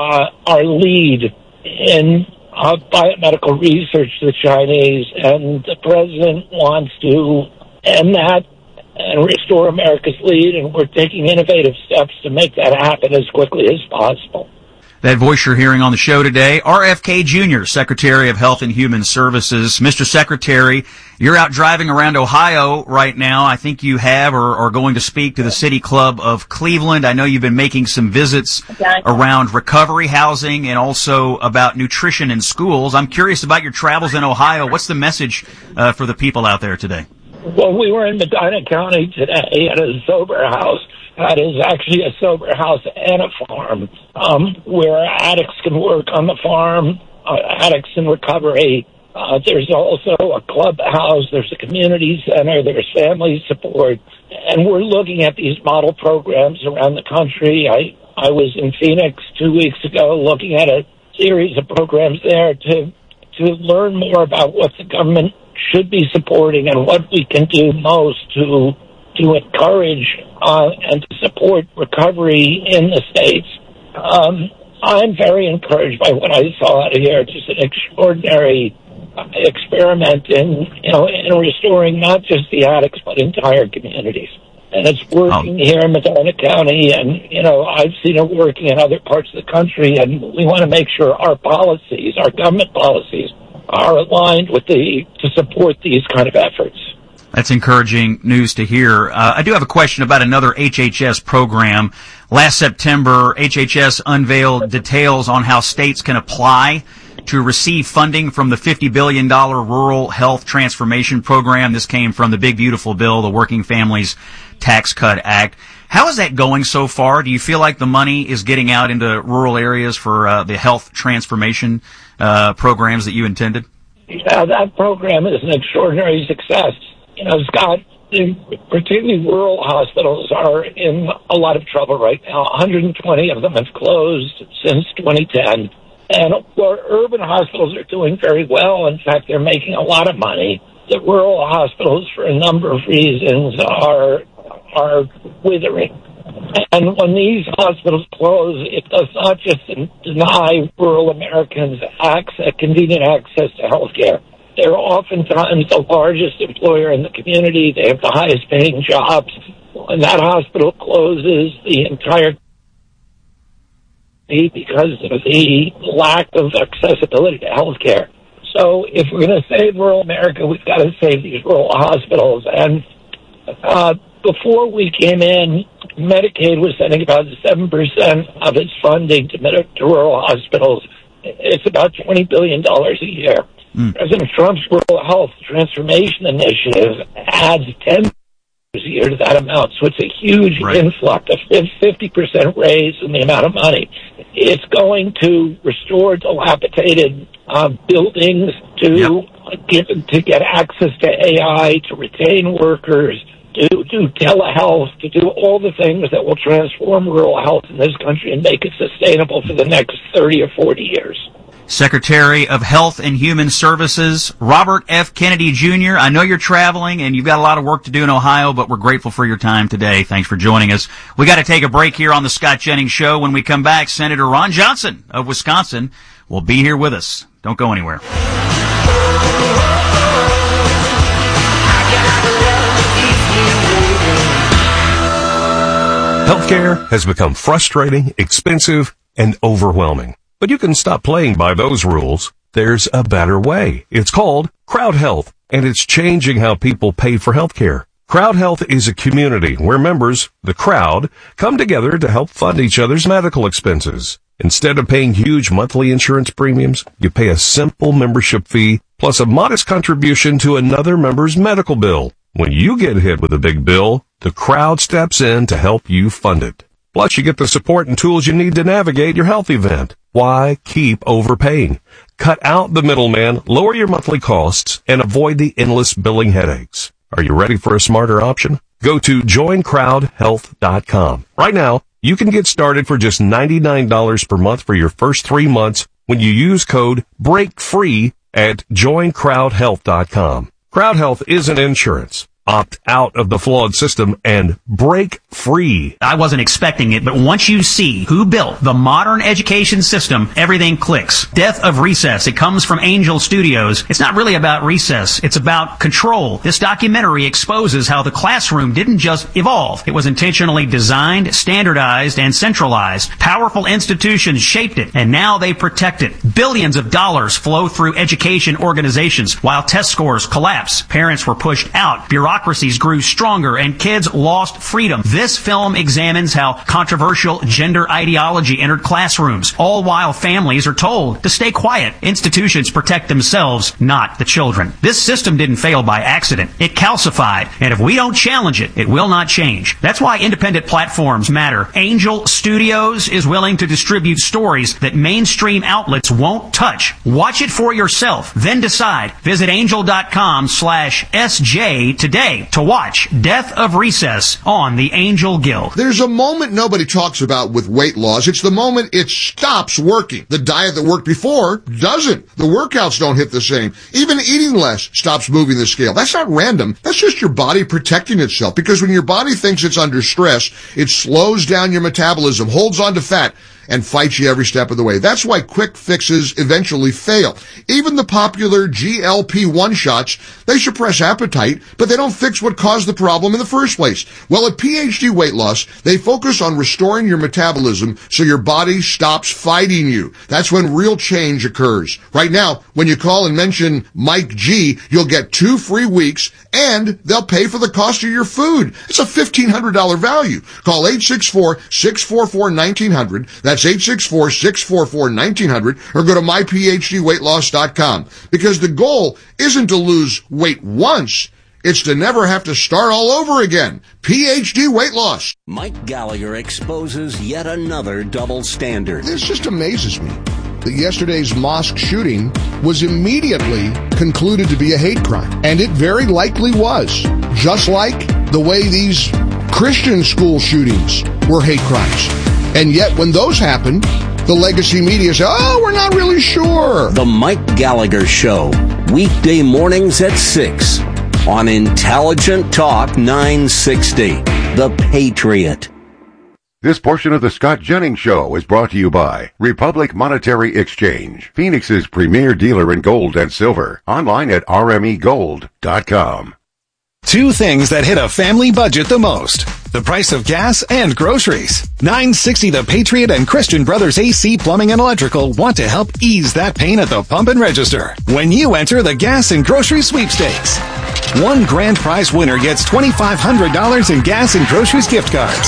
lead in biomedical research to the Chinese, and the president wants to end that and restore America's lead, and we're taking innovative steps to make that happen as quickly as possible. That voice you're hearing on the show today, RFK Jr., Secretary of Health and Human Services. Mr. Secretary, you're out driving around Ohio right now. I think you have or are going to speak to the City Club of Cleveland. I know you've been making some visits around recovery housing and also about nutrition in schools. I'm curious about your travels in Ohio. What's the message for the people out there today? Well, we were in Medina County today at a sober house. That is actually a sober house and a farm, where addicts can work on the farm, addicts in recovery. There's also a clubhouse, there's a community center, there's family support, and we're looking at these model programs around the country. I was in Phoenix 2 weeks ago looking at a series of programs there to learn more about what the government should be supporting and what we can do most to encourage and to support recovery in the states. I'm very encouraged by what I saw out here. Just an extraordinary experiment in restoring not just the addicts but entire communities. And it's working here in Medina County, and I've seen it working in other parts of the country. And we want to make sure our policies, our government policies, are aligned with to support these kind of efforts. That's encouraging news to hear. I do have a question about another HHS program. Last September, HHS unveiled details on how states can apply to receive funding from the $50 billion Rural Health Transformation Program. This came from the Big Beautiful Bill, the Working Families Tax Cut Act. How is that going so far? Do you feel like the money is getting out into rural areas for the health transformation programs that you intended? Yeah, that program is an extraordinary success. Scott, particularly rural hospitals are in a lot of trouble right now. 120 of them have closed since 2010. And where urban hospitals are doing very well, in fact, they're making a lot of money. The rural hospitals, for a number of reasons, are withering. And when these hospitals close, it does not just deny rural Americans convenient access to health care. They're oftentimes the largest employer in the community. They have the highest paying jobs. When that hospital closes, the entire because of the lack of accessibility to health care. So if we're going to save rural America, we've got to save these rural hospitals. And before we came in, Medicaid was sending about 7% of its funding to rural hospitals. It's about $20 billion a year. President Trump's Rural Health Transformation Initiative adds $10 a year, that amount. So it's a huge influx, a 50% raise in the amount of money. It's going to restore dilapidated buildings, to get access to AI, to retain workers, to do telehealth, to do all the things that will transform rural health in this country and make it sustainable for the next 30 or 40 years. Secretary of Health and Human Services, Robert F. Kennedy Jr. I know you're traveling and you've got a lot of work to do in Ohio, but we're grateful for your time today. Thanks for joining us. We got to take a break here on the Scott Jennings Show. When we come back, Senator Ron Johnson of Wisconsin will be here with us. Don't go anywhere. Healthcare has become frustrating, expensive, and overwhelming. But you can stop playing by those rules. There's a better way. It's called Crowd Health, and it's changing how people pay for healthcare. Crowd Health is a community where members, the crowd, come together to help fund each other's medical expenses. Instead of paying huge monthly insurance premiums, you pay a simple membership fee plus a modest contribution to another member's medical bill. When you get hit with a big bill, the crowd steps in to help you fund it. Plus, you get the support and tools you need to navigate your health event. Why keep overpaying? Cut out the middleman, lower your monthly costs, and avoid the endless billing headaches. Are you ready for a smarter option? Go to joincrowdhealth.com. Right now, you can get started for just $99 per month for your first 3 months when you use code BREAKFREE at joincrowdhealth.com. Crowd Health isn't insurance. Opt out of the flawed system and break free. I wasn't expecting it, but once you see who built the modern education system, everything clicks. Death of Recess. It comes from Angel Studios. It's not really about recess. It's about control. This documentary exposes how the classroom didn't just evolve. It was intentionally designed, standardized, and centralized. Powerful institutions shaped it, and now they protect it. Billions of dollars flow through education organizations while test scores collapse. Parents were pushed out. Bureaucracies grew stronger and kids lost freedom. This film examines how controversial gender ideology entered classrooms, all while families are told to stay quiet. Institutions protect themselves, not the children. This system didn't fail by accident. It calcified, and if we don't challenge it, it will not change. That's why independent platforms matter. Angel Studios is willing to distribute stories that mainstream outlets won't touch. Watch it for yourself, then decide. Visit angel.com/SJ today to watch Death of Recess on the Angel Guild. There's a moment nobody talks about with weight loss. It's the moment it stops working. The diet that worked before doesn't. The workouts don't hit the same. Even eating less stops moving the scale. That's not random. That's just your body protecting itself. Because when your body thinks it's under stress, it slows down your metabolism, holds on to fat, and fights you every step of the way. That's why quick fixes eventually fail. Even the popular GLP-1 shots, they suppress appetite, but they don't fix what caused the problem in the first place. Well, at PhD Weight Loss, they focus on restoring your metabolism so your body stops fighting you. That's when real change occurs. Right now, when you call and mention Mike G, you'll get 2 free weeks, and they'll pay for the cost of your food. It's a $1,500 value. Call 864-644-1900. That's 864-644-1900, or go to myphdweightloss.com. Because the goal isn't to lose weight once, it's to never have to start all over again. PhD Weight Loss. Mike Gallagher exposes yet another double standard. This just amazes me that yesterday's mosque shooting was immediately concluded to be a hate crime. And it very likely was. Just like the way these Christian school shootings were hate crimes. And yet, when those happen, the legacy media say, oh, we're not really sure. The Mike Gallagher Show, weekday mornings at 6 on Intelligent Talk 960, The Patriot. This portion of the Scott Jennings Show is brought to you by Republic Monetary Exchange, Phoenix's premier dealer in gold and silver. Online at rmegold.com. 2 things that hit a family budget the most: the price of gas and groceries. 960 The Patriot and Christian Brothers AC Plumbing and Electrical want to help ease that pain at the pump and register when you enter the gas and grocery sweepstakes. One grand prize winner gets $2,500 in gas and groceries gift cards.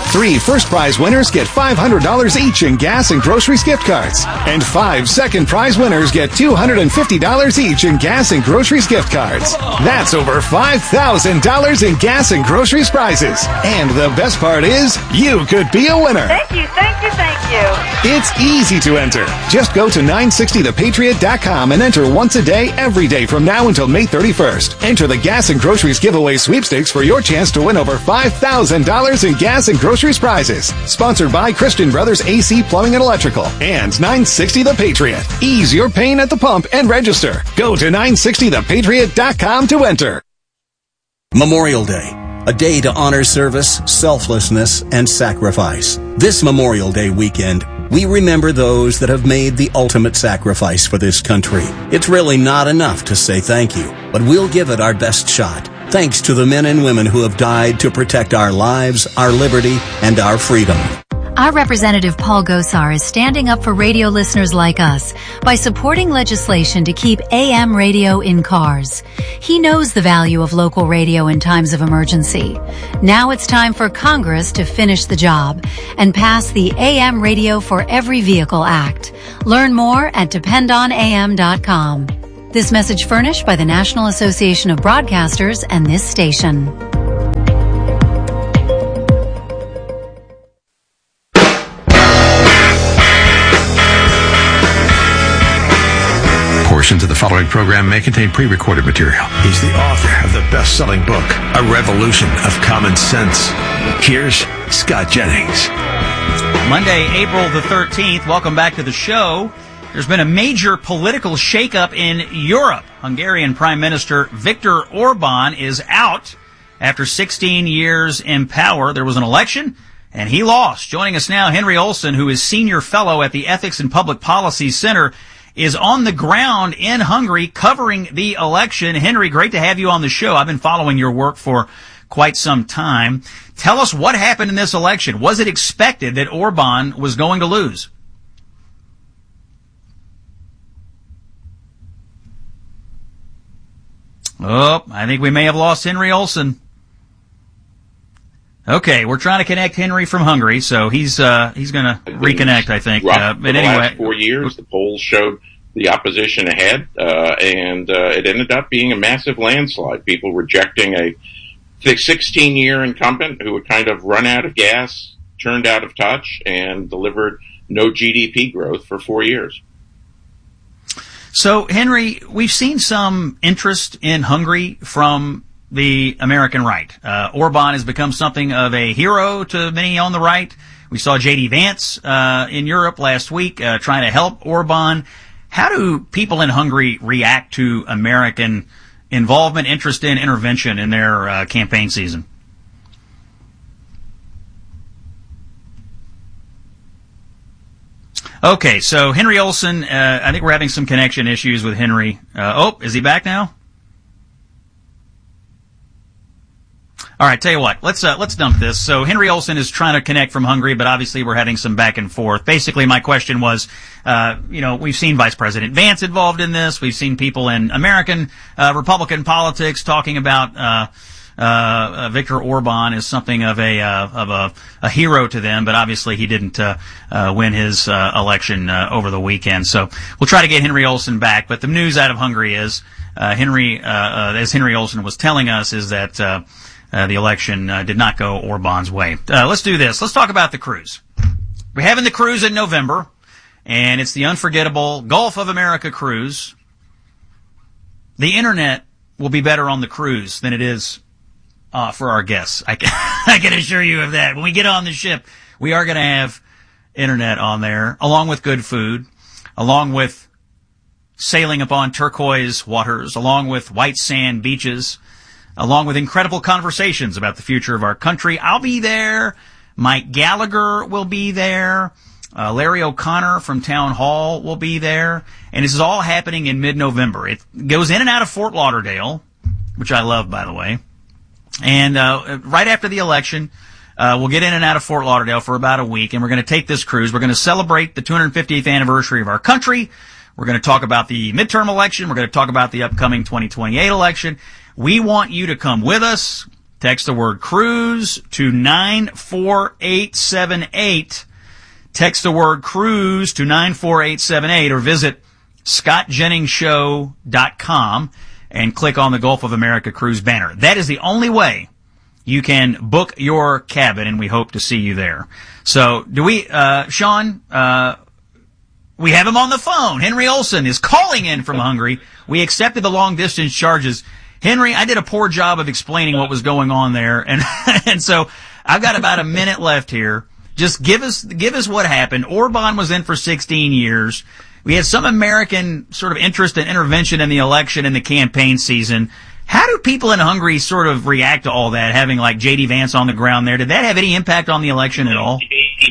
3 first prize winners get $500 each in gas and groceries gift cards. And 5 second prize winners get $250 each in gas and groceries gift cards. That's over $5,000 in gas and groceries prizes. And the best part is, you could be a winner. Thank you, thank you, thank you. It's easy to enter. Just go to 960thepatriot.com and enter once a day, every day from now until May 31st. Enter the gas and groceries giveaway sweepstakes for your chance to win over $5,000 in gas and groceries prizes. Sponsored by Christian Brothers AC Plumbing and Electrical and 960 The Patriot. Ease your pain at the pump and register. Go to 960thepatriot.com to enter. Memorial Day, a day to honor service, selflessness, and sacrifice. This Memorial Day weekend, we remember those that have made the ultimate sacrifice for this country. It's really not enough to say thank you, but we'll give it our best shot. Thanks to the men and women who have died to protect our lives, our liberty, and our freedom. Our Representative Paul Gosar is standing up for radio listeners like us by supporting legislation to keep AM radio in cars. He knows the value of local radio in times of emergency. Now it's time for Congress to finish the job and pass the AM Radio for Every Vehicle Act. Learn more at dependonam.com. This message furnished by the National Association of Broadcasters and this station. Portions of the following program may contain pre-recorded material. He's the author of the best-selling book, A Revolution of Common Sense. Here's Scott Jennings. Monday, April the 13th. Welcome back to the show. There's been a major political shakeup in Europe. Hungarian Prime Minister Viktor Orban is out after 16 years in power. There was an election, and he lost. Joining us now, Henry Olsen, who is Senior Fellow at the Ethics and Public Policy Center, is on the ground in Hungary covering the election. Henry, great to have you on the show. I've been following your work for quite some time. Tell us what happened in this election. Was it expected that Orban was going to lose? Oh, I think we may have lost Henry Olsen. Okay, we're trying to connect Henry from Hungary, so he's going to reconnect, I think. But anyway, the last 4 years, the polls showed the opposition ahead, and it ended up being a massive landslide. People rejecting a 16-year incumbent who had kind of run out of gas, turned out of touch, and delivered no GDP growth for 4 years. So, Henry, we've seen some interest in Hungary from the American right. Orban has become something of a hero to many on the right. We saw J.D. Vance in Europe last week trying to help Orban. How do people in Hungary react to American involvement, interest in, intervention in their campaign season? Okay, so Henry Olsen, I think we're having some connection issues with Henry. Is he back now? All right, tell you what, let's dump this. So Henry Olsen is trying to connect from Hungary, but obviously we're having some back and forth. Basically, my question was, we've seen Vice President Vance involved in this. We've seen people in American Republican politics talking about Viktor Orban as something of a hero to them, but obviously he didn't win his election over the weekend. So we'll try to get Henry Olsen back. But the news out of Hungary is as Henry Olsen was telling us, is that the election did not go Orban's way. Let's do this. Let's talk about the cruise. We're having the cruise in November, and it's the unforgettable Gulf of America cruise. The internet will be better on the cruise than it is for our guests. I can assure you of that. When we get on the ship, we are going to have internet on there, along with good food, along with sailing upon turquoise waters, along with white sand beaches, along with incredible conversations about the future of our country. I'll be there. Mike Gallagher will be there. Larry O'Connor from Town Hall will be there. And this is all happening in mid-November. It goes in and out of Fort Lauderdale, which I love, by the way. And right after the election, we'll get in and out of Fort Lauderdale for about a week, and we're going to take this cruise. We're going to celebrate the 250th anniversary of our country. We're going to talk about the midterm election. We're going to talk about the upcoming 2028 election. We want you to come with us. Text the word cruise to 94878. Text the word cruise to 94878 or visit scottjenningsshow.com and click on the Gulf of America Cruise banner. That is the only way you can book your cabin, and we hope to see you there. So, do we, Sean, we have him on the phone. Henry Olson is calling in from Hungary. We accepted the long-distance charges. Henry, I did a poor job of explaining what was going on there, and so I've got about a minute left here. Just give us what happened. Orban was in for 16 years. We had some American sort of interest and intervention in the election and the campaign season. How do people in Hungary sort of react to all that, having like J.D. Vance on the ground there? Did that have any impact on the election at all?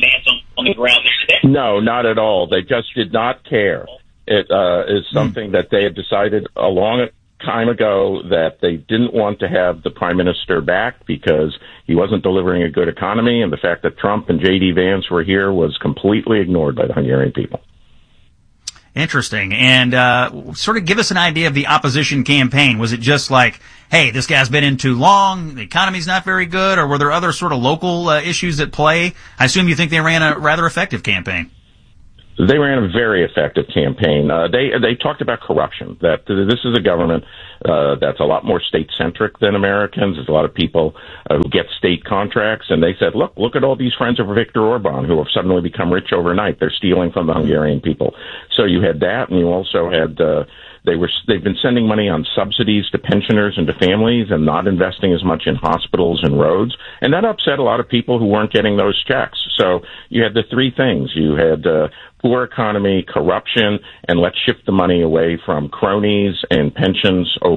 No, not at all. They just did not care. It is something that they had decided a long time ago that they didn't want to have the prime minister back because he wasn't delivering a good economy, and the fact that Trump and J.D. Vance were here was completely ignored by the Hungarian people. Interesting. And sort of give us an idea of the opposition campaign. Was it just like, hey, this guy's been in too long, the economy's not very good, or were there other sort of local issues at play? I assume you think they ran a rather effective campaign. They ran a very effective campaign. They talked about corruption, that this is a government that's a lot more state-centric than Americans. There's a lot of people who get state contracts, and they said, look at all these friends of Viktor Orban who have suddenly become rich overnight. They're stealing from the Hungarian people. So you had that, and you also had they've been sending money on subsidies to pensioners and to families and not investing as much in hospitals and roads, and that upset a lot of people who weren't getting those checks. So you had the three things. You had poor economy, corruption, and let's shift the money away from cronies and pensions